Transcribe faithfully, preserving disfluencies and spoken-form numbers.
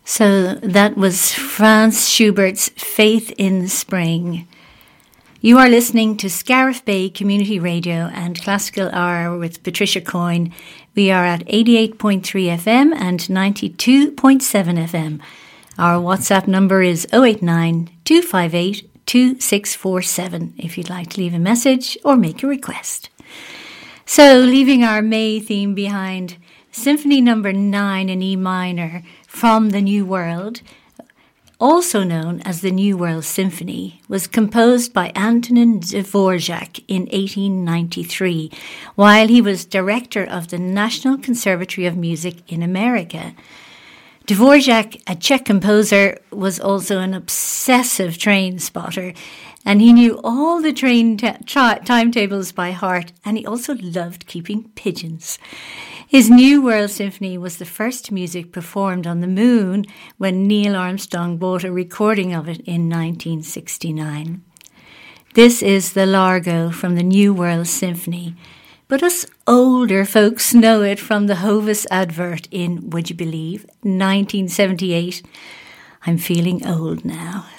So that was Franz Schubert's Faith in Spring. You are listening to Scariff Bay Community Radio and Classical Hour with Patricia Coyne. We are at eighty-eight point three F M and ninety-two point seven F M. Our WhatsApp number is oh eight nine, two five eight, two six four seven if you'd like to leave a message or make a request. So, leaving our May theme behind, Symphony Number nine in E minor from the New World, also known as the New World Symphony, was composed by Antonin Dvorak in eighteen ninety-three, while he was director of the National Conservatory of Music in America. Dvorak, a Czech composer, was also an obsessive train spotter, and he knew all the train t- tra- timetables by heart, and he also loved keeping pigeons. His New World Symphony was the first music performed on the moon when Neil Armstrong bought a recording of it in nineteen sixty-nine. This is the Largo from the New World Symphony, but us older folks know it from the Hovis advert in, would you believe, nineteen seventy-eight. I'm feeling old now.